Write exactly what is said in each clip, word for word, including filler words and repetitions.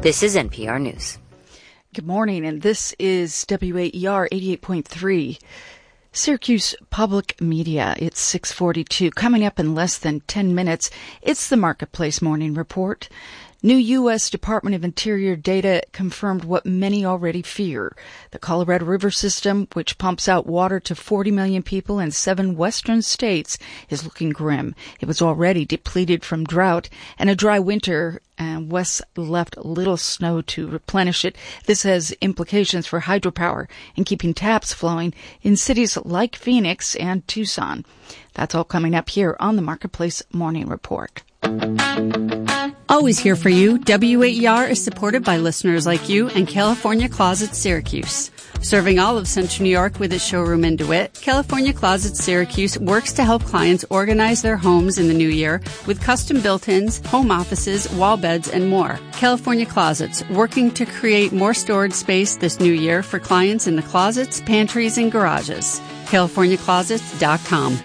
This is N P R News. Good morning, and this is W A E R eighty-eight point three. Syracuse Public Media. It's six forty-two. Coming up in less than ten minutes, it's the Marketplace Morning Report. New U S Department of Interior data confirmed what many already fear. The Colorado River system, which pumps out water to forty million people in seven western states, is looking grim. It was already depleted from drought, and a dry winter and West left little snow to replenish it. This has implications for hydropower and keeping taps flowing in cities like Phoenix and Tucson. That's all coming up here on the Marketplace Morning Report. Always here for you, W A E R is supported by listeners like you and California Closets Syracuse. Serving all of Central New York with its showroom in DeWitt, California Closets Syracuse works to help clients organize their homes in the new year with custom built-ins, home offices, wall beds, and more. California Closets, working to create more storage space this new year for clients in the closets, pantries, and garages. California Closets dot com.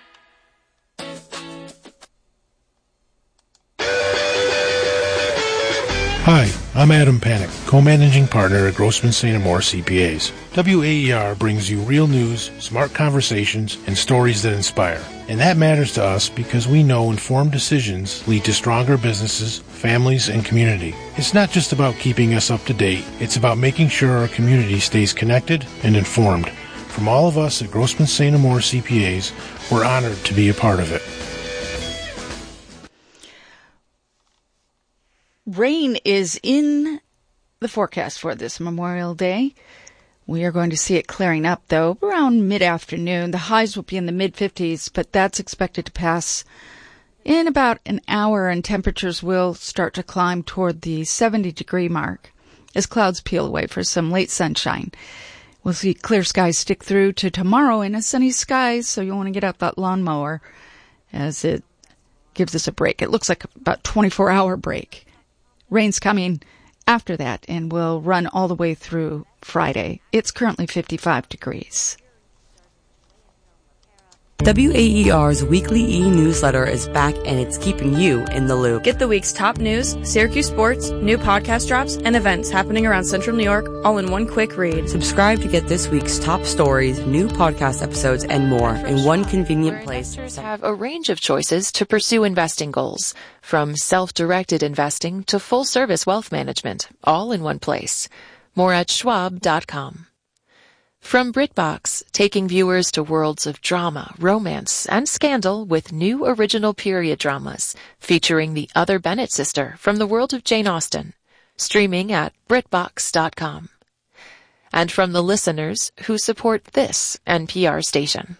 Hi, I'm Adam Panic, co-managing partner at Grossman Saint Amour C P As. W A E R brings you real news, smart conversations, and stories that inspire. And that matters to us because we know informed decisions lead to stronger businesses, families, and community. It's not just about keeping us up to date, it's about making sure our community stays connected and informed. From all of us at Grossman Saint Amour C P As, we're honored to be a part of it. Rain is in the forecast for this Memorial Day. We are going to see it clearing up, though, around mid-afternoon. The highs will be in the mid-fifties, but that's expected to pass in about an hour, and temperatures will start to climb toward the seventy-degree mark as clouds peel away for some late sunshine. We'll see clear skies stick through to tomorrow in a sunny skies, so you'll want to get out that lawnmower as it gives us a break. It looks like about a twenty-four hour break. Rain's coming after that and will run all the way through Friday. It's currently fifty-five degrees. W A E R's weekly e-newsletter is back, and it's keeping you in the loop. Get the week's top news, Syracuse sports, new podcast drops, and events happening around Central New York all in one quick read. Subscribe to get this week's top stories, new podcast episodes, and more in one convenient place. Investors have a range of choices to pursue investing goals, from self-directed investing to full-service wealth management, all in one place. More at schwab dot com. From BritBox, taking viewers to worlds of drama, romance, and scandal with new original period dramas featuring the other Bennett sister from the world of Jane Austen. Streaming at brit box dot com. And from the listeners who support this N P R station.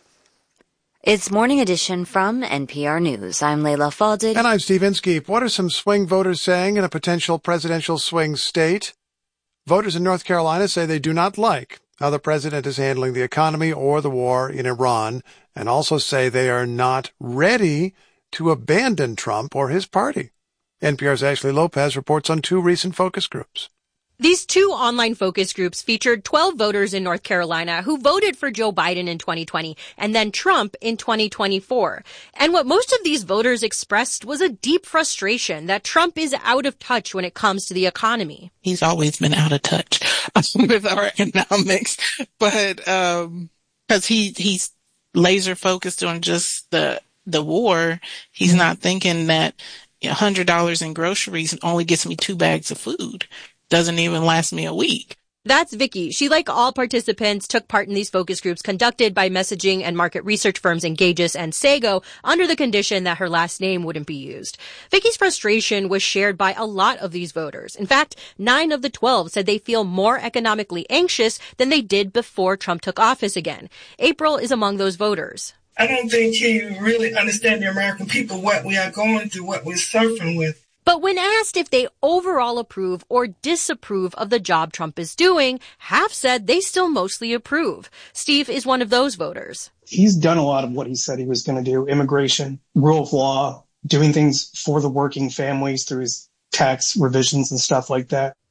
It's Morning Edition from N P R News. I'm Layla Falded. And I'm Steve Inskeep. What are some swing voters saying in a potential presidential swing state? Voters in North Carolina say they do not like how the president is handling the economy or the war in Iran, and also say they are not ready to abandon Trump or his party. N P R's Ashley Lopez reports on two recent focus groups. These two online focus groups featured twelve voters in North Carolina who voted for Joe Biden in twenty twenty and then Trump in twenty twenty-four. And what most of these voters expressed was a deep frustration that Trump is out of touch when it comes to the economy. He's always been out of touch with our economics, but um because he he's laser focused on just the the war, he's mm-hmm. not thinking that one hundred dollars in groceries only gets me two bags of food. Doesn't even last me a week. That's Vicky. She, like all participants, took part in these focus groups conducted by messaging and market research firms Engages and Sago under the condition that her last name wouldn't be used. Vicky's frustration was shared by a lot of these voters. In fact, nine of the twelve said they feel more economically anxious than they did before Trump took office again. April is among those voters. I don't think he really understands the American people, what we are going through, what we're suffering with. But when asked if they overall approve or disapprove of the job Trump is doing, half said they still mostly approve. Steve is one of those voters. He's done a lot of what he said he was going to do: immigration, rule of law, doing things for the working families through his tax revisions and stuff like that.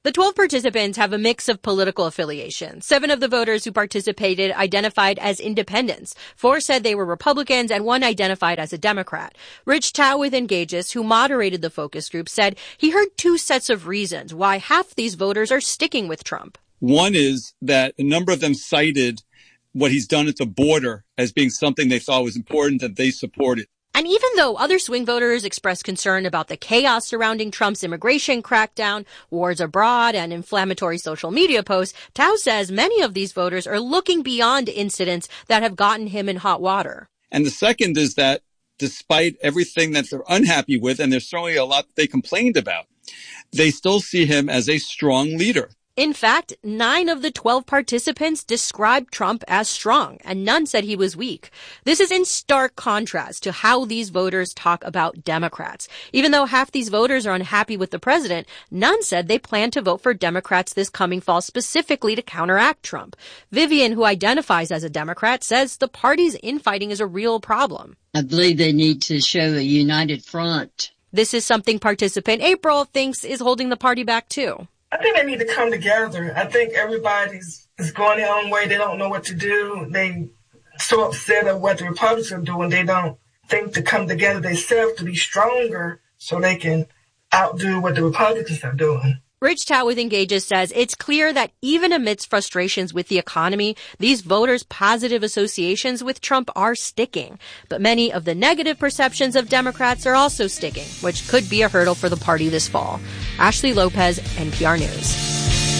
The twelve participants have a mix of political affiliations. Seven of the voters who participated identified as independents. Four said they were Republicans, and one identified as a Democrat. Rich Tao with Engages, who moderated the focus group, said he heard two sets of reasons why half these voters are sticking with Trump. One is that a number of them cited what he's done at the border as being something they thought was important that they supported. And even though other swing voters expressed concern about the chaos surrounding Trump's immigration crackdown, wars abroad, and inflammatory social media posts, Tao says many of these voters are looking beyond incidents that have gotten him in hot water. And the second is that despite everything that they're unhappy with, and there's certainly a lot they complained about, they still see him as a strong leader. In fact, nine of the twelve participants described Trump as strong, and none said he was weak. This is in stark contrast to how these voters talk about Democrats. Even though half these voters are unhappy with the president, none said they plan to vote for Democrats this coming fall specifically to counteract Trump. Vivian, who identifies as a Democrat, says the party's infighting is a real problem. I believe they need to show a united front. This is something participant April thinks is holding the party back too. I think they need to come together. I think everybody's is going their own way. They don't know what to do. They so upset at what the Republicans are doing. They don't think to come together themselves to be stronger so they can outdo what the Republicans are doing. Rich Tao with Engages says it's clear that even amidst frustrations with the economy, these voters' positive associations with Trump are sticking. But many of the negative perceptions of Democrats are also sticking, which could be a hurdle for the party this fall. Ashley Lopez, N P R News.